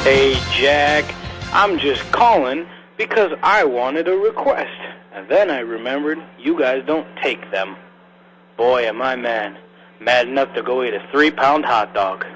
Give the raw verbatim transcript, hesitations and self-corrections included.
Hey, Jack, I'm just calling because I wanted a request. And then I remembered you guys don't take them. Boy, am I mad. Mad enough to go eat a three-pound hot dog.